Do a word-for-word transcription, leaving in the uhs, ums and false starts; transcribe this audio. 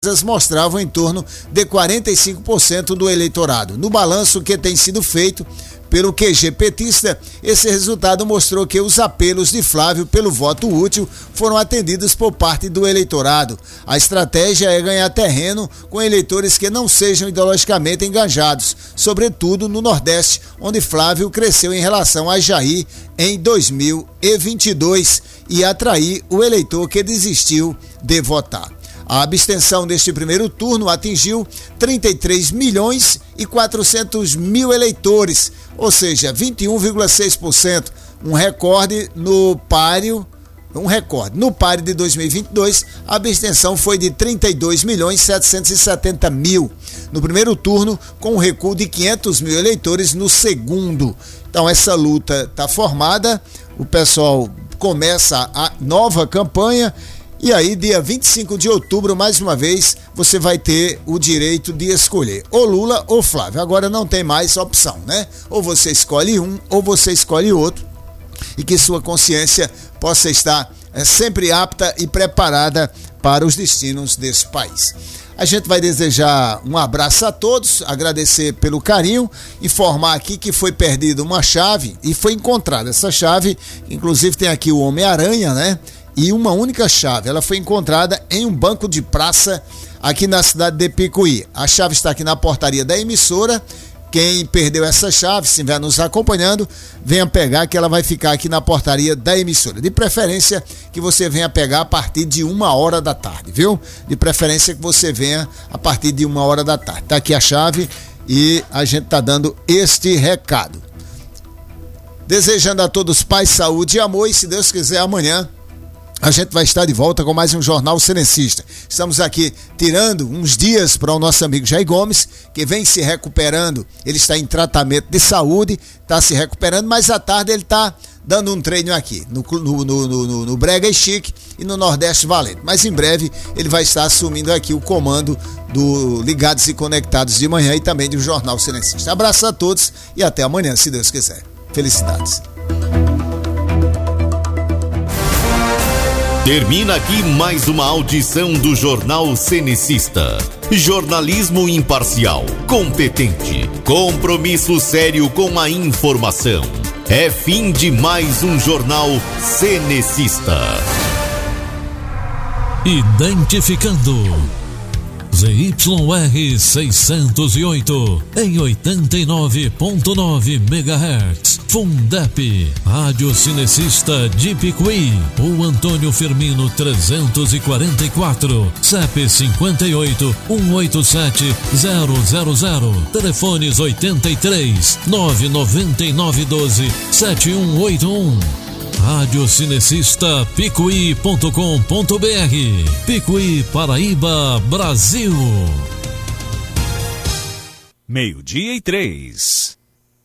mostravam em torno de quarenta e cinco por cento do eleitorado. No balanço que tem sido feito pelo Q G petista, esse resultado mostrou que os apelos de Flávio pelo voto útil foram atendidos por parte do eleitorado. A estratégia é ganhar terreno com eleitores que não sejam ideologicamente engajados, sobretudo no Nordeste, onde Flávio cresceu em relação a Jair em dois mil e vinte e dois, e atrair o eleitor que desistiu de votar. A abstenção neste primeiro turno atingiu trinta e três milhões e quatrocentos mil eleitores, ou seja, vinte e um vírgula seis por cento, um recorde no páreo, um recorde. No páreo de dois mil e vinte e dois, a abstenção foi de trinta e dois milhões setecentos e setenta mil. No primeiro turno, com um recuo de quinhentos mil eleitores no segundo. Então essa luta está formada, o pessoal começa a nova campanha. E aí, dia vinte e cinco de outubro, mais uma vez, você vai ter o direito de escolher ou Lula ou Flávio. Agora não tem mais opção, né? Ou você escolhe um, ou você escolhe outro. E que sua consciência possa estar é, sempre apta e preparada para os destinos desse país. A gente vai desejar um abraço a todos, agradecer pelo carinho, informar aqui que foi perdida uma chave e foi encontrada essa chave, inclusive tem aqui o Homem-Aranha, né? E uma única chave, ela foi encontrada em um banco de praça aqui na cidade de Picuí. A chave está aqui na portaria da emissora. Quem perdeu essa chave, se estiver nos acompanhando, venha pegar, que ela vai ficar aqui na portaria da emissora. De preferência que você venha pegar a partir de uma hora da tarde, viu? De preferência que você venha a partir de uma hora da tarde. Tá aqui a chave e a gente tá dando este recado. Desejando a todos paz, saúde e amor, e se Deus quiser, amanhã a gente vai estar de volta com mais um Jornal Senencista. Estamos aqui tirando uns dias para o nosso amigo Jair Gomes, que vem se recuperando. Ele está em tratamento de saúde, está se recuperando, mas à tarde ele está dando um treino aqui, no, no, no, no, no Brega e Chique e no Nordeste Valente. Mas em breve ele vai estar assumindo aqui o comando do Ligados e Conectados de manhã e também do Jornal Senencista. Abraço a todos e até amanhã, se Deus quiser. Felicidades. Termina aqui mais uma audição do Jornal Senencista. Jornalismo imparcial, competente, compromisso sério com a informação. É fim de mais um Jornal Senencista. Identificando Z Y R seiscentos e oito em oitenta e nove ponto nove megahertz. Fundep, Rádio Cinecista de Picuí. O Antônio Firmino trezentos e quarenta e quatro, C E P cinquenta e oito, cento e oitenta e sete, zero zero zero. Telefones oitenta e três, nove nove nove um dois, sete um oito um. Rádio Cinecista Picuí ponto com ponto br. Picuí, Paraíba, Brasil. Meio-dia e três.